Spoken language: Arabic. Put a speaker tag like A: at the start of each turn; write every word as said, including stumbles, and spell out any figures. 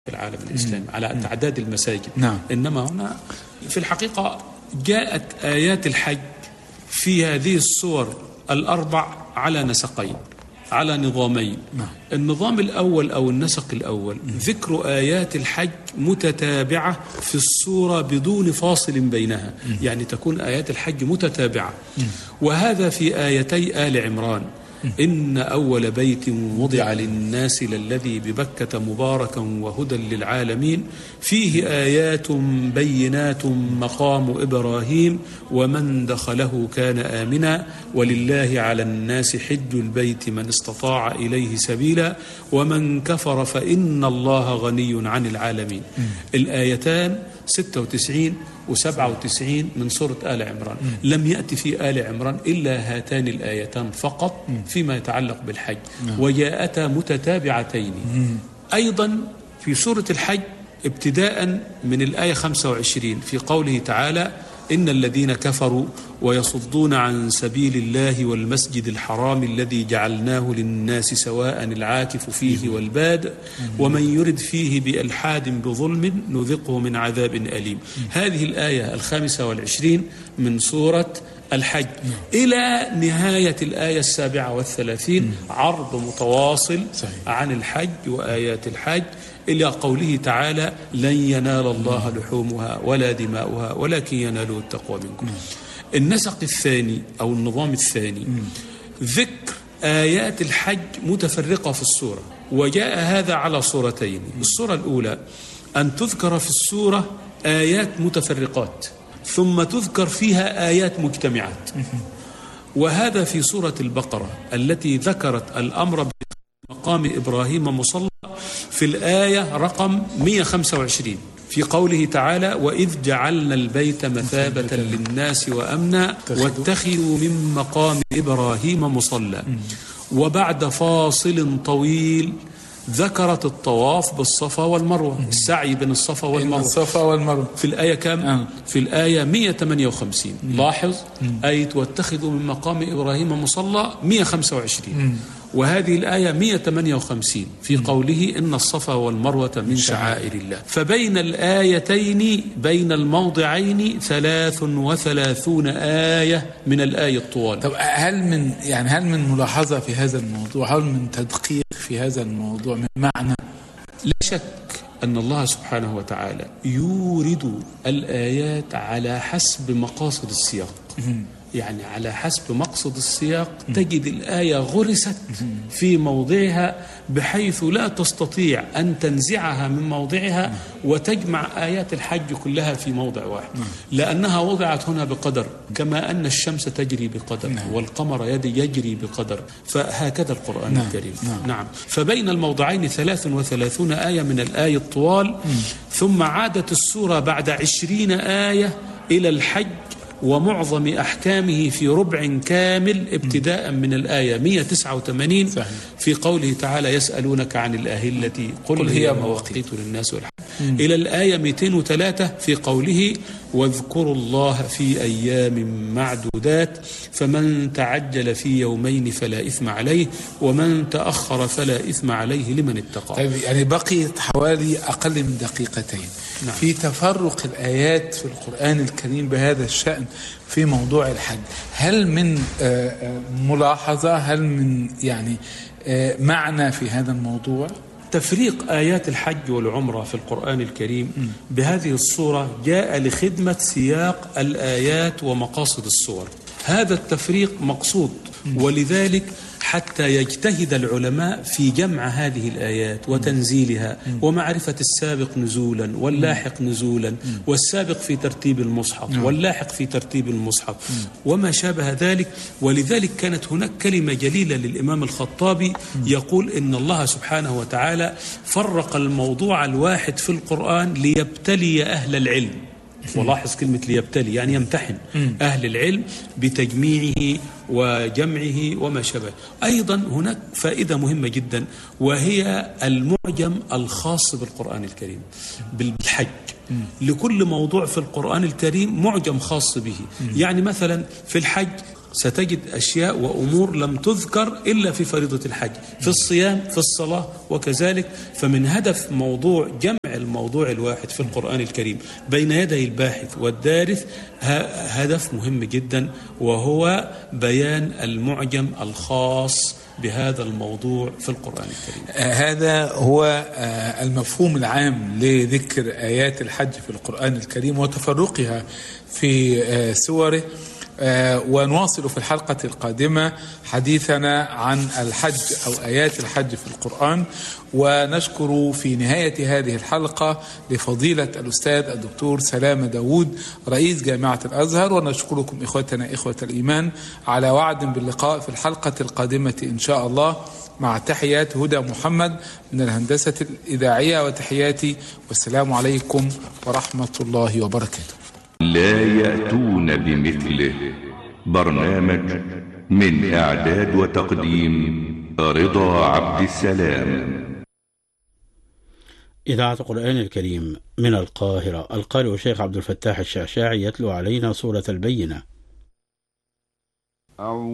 A: في العالم الإسلامي على تعداد المساجد.
B: نعم.
A: إنما هنا في الحقيقة جاءت آيات الحج في هذه السور الأربع على نسقين، على نظامين.
B: نعم.
A: النظام الأول أو النسق الأول ذكر آيات الحج متتابعة في السورة بدون فاصل بينها، يعني تكون آيات الحج متتابعة. وهذا في آيتي آل عمران: إن أول بيت وضع للناس للذي ببكة مباركا وهدى للعالمين فيه آيات بينات مقام إبراهيم ومن دخله كان آمنا ولله على الناس حج البيت من استطاع إليه سبيلا ومن كفر فإن الله غني عن العالمين. الآيتان ستة وتسعين وسبعة وتسعين من سورة آل عمران. لم يأتي في آل عمران إلا هاتان الآيتان فقط فيما يتعلق بالحج، وجاءتا متتابعتين. أيضا في سورة الحج ابتداء من الآية خمسة وعشرين في قوله تعالى: إن الذين كفروا ويصدون عن سبيل الله والمسجد الحرام الذي جعلناه للناس سواء العاكف فيه والباد ومن يرد فيه بإلحاد بظلم نذقه من عذاب أليم. هذه الآية الخامسة والعشرين من سورة الحج إلى نهاية الآية السابعة والثلاثين عرض متواصل عن الحج وآيات الحج إلى قوله تعالى: لن ينال الله لحومها ولا دماؤها ولكن يناله التقوى منكم. النسق الثاني أو النظام الثاني ذكر آيات الحج متفرقة في السورة، وجاء هذا على صورتين. الصورة الأولى أن تذكر في السورة آيات متفرقات ثم تذكر فيها آيات مجتمعات، وهذا في سورة البقرة التي ذكرت الأمر بمقام إبراهيم مصلى في الآية رقم مئة وخمسة وعشرين في قوله تعالى: وإذ جعلنا البيت مثابة للناس وأمنا واتخذوا من مقام إبراهيم مصلى. وبعد فاصل طويل ذكرت الطواف بالصفا والمروة، السعي بين الصفا والمروة
B: الصفا والمروة
A: في الآية كم؟
B: آه.
A: في الآية مئة وثمانية وخمسين. لاحظ آية واتخذوا من مقام إبراهيم مصلى مئة وخمسة وعشرين، وهذه الآية مئة وثمانية وخمسين في قوله: إن الصفا والمروة من شعائر الله. فبين الآيتين بين الموضعين ثلاث وثلاثون آية من الآية الطوال.
B: طب هل من يعني هل من ملاحظة في هذا الموضوع، هل من تدقيق في هذا الموضوع من معنى؟
A: لا شك أن الله سبحانه وتعالى يورد الآيات على حسب مقاصد السياق، يعني على حسب مقصد السياق تجد الآية غرست في موضعها بحيث لا تستطيع أن تنزعها من موضعها وتجمع آيات الحج كلها في موضع واحد، لأنها وضعت هنا بقدر، كما أن الشمس تجري بقدر والقمر يجري بقدر، فهكذا القرآن
B: نعم.
A: الكريم.
B: نعم.
A: نعم. فبين الموضعين ثلاث وثلاثون آية من الآية الطوال. ثم عادت السورة بعد عشرين آية إلى الحج ومعظم أحكامه في ربع كامل ابتداء من الآية مئة وتسعة وثمانين صحيح. في قوله تعالى: يسألونك عن الأهلة قل, قل هي مواقيت للناس والحج، إلى الآية مئتين وثلاثة في قوله: واذكروا الله في أيام معدودات فمن تعجل في يومين فلا إثم عليه ومن تأخر فلا إثم عليه لمن اتقى.
B: طيب يعني بقيت حوالي أقل من دقيقتين. نعم. في تفرق الآيات في القرآن الكريم بهذا الشأن في موضوع الحج، هل من ملاحظة، هل من يعني معنى في هذا الموضوع؟
A: تفريق آيات الحج والعمرة في القرآن الكريم بهذه الصورة جاء لخدمة سياق الآيات ومقاصد الصور. هذا التفريق مقصود، ولذلك حتى يجتهد العلماء في جمع هذه الآيات وتنزيلها ومعرفة السابق نزولا واللاحق نزولا والسابق في ترتيب المصحف واللاحق في ترتيب المصحف وما شابه ذلك. ولذلك كانت هناك كلمة جليلة للإمام الخطابي يقول إن الله سبحانه وتعالى فرق الموضوع الواحد في القرآن ليبتلي أهل العلم. ولاحظ كلمة ليبتلي يعني يمتحن أهل العلم بتجميعه وجمعه وما شابه. أيضا هناك فائدة مهمة جدا، وهي المعجم الخاص بالقرآن الكريم بالحج. لكل موضوع في القرآن الكريم معجم خاص به. يعني مثلا في الحج ستجد أشياء وأمور لم تذكر إلا في فريضة الحج، في الصيام، في الصلاة وكذلك. فمن هدف موضوع جمع الموضوع الواحد في القرآن الكريم بين يدي الباحث والدارس هدف مهم جدا، وهو بيان المعجم الخاص بهذا الموضوع في القرآن الكريم.
B: آه هذا هو آه المفهوم العام لذكر آيات الحج في القرآن الكريم وتفرقها في آه سوره. آه ونواصل في الحلقة القادمة حديثنا عن الحج أو آيات الحج في القرآن. ونشكر في نهاية هذه الحلقة لفضيلة الأستاذ الدكتور سلامة داود رئيس جامعة الأزهر، ونشكركم إخوتنا إخوة الإيمان على وعد باللقاء في الحلقة القادمة إن شاء الله، مع تحيات هدى محمد من الهندسة الإذاعية وتحياتي، والسلام عليكم ورحمة الله وبركاته.
C: لا يأتون بمثله. برنامج من إعداد وتقديم رضا عبد السلام.
D: إذاعة القرآن الكريم من القاهرة، القارئ الشيخ عبد الفتاح الشعشاعي يتلو علينا سورة البينة.